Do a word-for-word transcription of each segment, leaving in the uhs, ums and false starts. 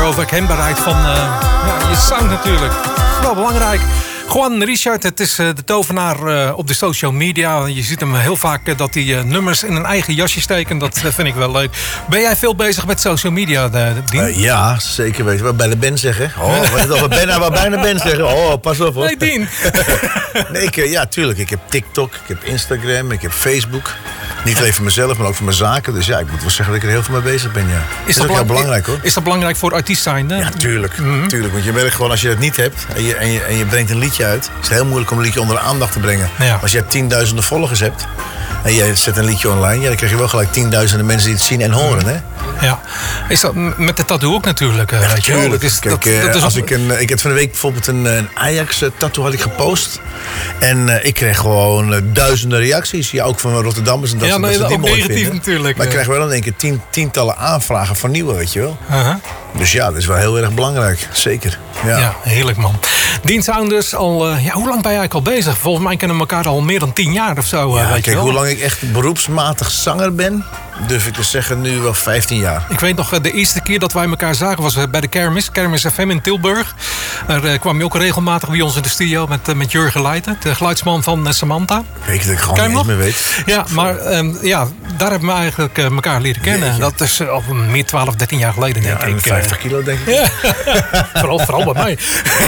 over herkenbaarheid van uh, ja, je sound natuurlijk. Wel belangrijk. Juan Richard, het is uh, de tovenaar uh, op de social media. Je ziet hem heel vaak uh, dat hij uh, nummers in een eigen jasje steken. Dat uh, vind ik wel leuk. Ben jij veel bezig met social media, uh, Dien? Uh, ja, zeker weten. Wat bij de Ben zeggen. Oh, wat is het al bijna wat bijna Ben zeggen. Oh, pas op hoor. Nee, Dien. nee, ik, ja, tuurlijk. Ik heb TikTok, ik heb Instagram, ik heb Facebook. Niet alleen voor mezelf, maar ook voor mijn zaken. Dus ja, ik moet wel zeggen dat ik er heel veel mee bezig ben, ja. Is dat, dat is ook heel belangrijk, hoor. Is dat belangrijk voor artiest zijn, hè? Ja, tuurlijk. Mm-hmm. tuurlijk. Want je merkt gewoon, als je dat niet hebt en je, en je, en je brengt een liedje uit, is het heel moeilijk om een liedje onder de aandacht te brengen. Ja. Als je tienduizenden volgers hebt en je zet een liedje online, ja, dan krijg je wel gelijk tienduizenden mensen die het zien en horen, hè? Ja. Is dat met de tattoo ook natuurlijk? Uh, ja, tuurlijk. Is, Kijk, dat, dat is als ook... ik, een, ik had van de week bijvoorbeeld een, een Ajax-tattoo had ik gepost. En uh, ik kreeg gewoon uh, duizenden reacties. Ja, ook van Rotterdammers. En dat ja, ze, nee, dat dat ze ook mooi negatief vinden. natuurlijk. Maar ik krijg wel in één keer tien, tientallen aanvragen van nieuwe, weet je wel. Uh-huh. Dus ja, dat is wel heel erg belangrijk. Zeker. Ja, ja heerlijk man. Dien Saunders, al, uh, ja, hoe lang ben jij eigenlijk al bezig? Volgens mij kennen we elkaar al meer dan tien jaar of zo. Uh, ja, weet kijk, je wel? hoe lang ik echt beroepsmatig zanger ben, durf ik te zeggen nu wel vijftien jaar. Ik weet nog, de eerste keer dat wij elkaar zagen was bij de Kermis. Kermis F M in Tilburg. Daar uh, kwam je ook regelmatig bij ons in de studio met, uh, met Jurgen Leijten, de geluidsman van uh, Samantha. Weet je dat ik gewoon niet eens meer weet. Ja, maar um, ja, daar hebben we eigenlijk uh, elkaar leren kennen. Jeetje. Dat is uh, al meer twaalf, dertien jaar geleden, denk ja, ik. vijftig kilo, denk ik. Ja. vooral, vooral bij mij.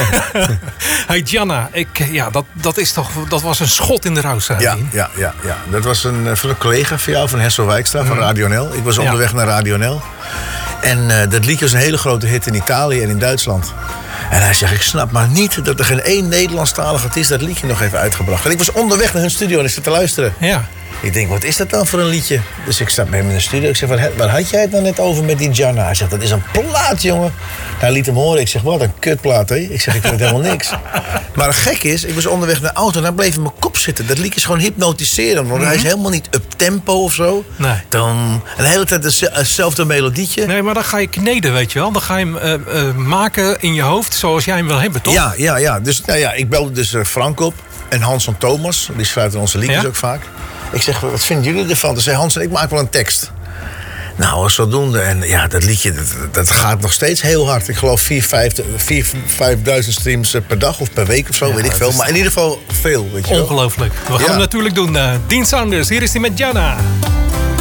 Hey, Gianna, ik, ja, dat, dat, is toch, dat was een schot in de roos. Ja, ja, ja, ja, dat was een, van een collega van jou, van Hessel Wijkstra, van Radio N L. Ik was onderweg ja. naar Radio N L. En uh, dat liedje was een hele grote hit in Italië en in Duitsland. En hij zegt, ik snap maar niet dat er geen één Nederlandstalig artiest dat liedje nog heeft uitgebracht. En ik was onderweg naar hun studio en ik zat te luisteren. Ja. Ik denk, wat is dat dan voor een liedje? Dus ik sta met hem in de studio. Ik zeg, waar, waar had jij het nou net over met die Gianna? Hij zegt, dat is een plaat, jongen. Hij liet hem horen. Ik zeg, wat een kutplaat, hè? Ik zeg, ik vind het helemaal niks. Maar het gek is, ik was onderweg naar de auto en hij bleef in mijn kop zitten. Dat liedje is gewoon hypnotiserend. Want mm-hmm. hij is helemaal niet up-tempo of zo. Nee. Dan, en de hele tijd hetzelfde melodietje. Nee, maar dan ga je kneden, weet je wel. Dan ga je hem uh, uh, maken in je hoofd zoals jij hem wil hebben, toch? Ja, ja, ja. Dus nou ja, ik belde dus uh, Frank op. En Hanson Thomas, die schrijft onze liedjes ja? ook vaak. Ik zeg, wat vinden jullie ervan? Toen zei Hans, ik maak wel een tekst. Nou, zodoende. En ja, dat liedje, dat, dat gaat nog steeds heel hard. Ik geloof vier, vijfduizend streams per dag of per week of zo, ja, weet ik veel. Maar in ieder geval veel, weet je wel. Ongelooflijk. We gaan ja. hem natuurlijk doen. Uh, Dien Saunders, hier is hij met Gianna.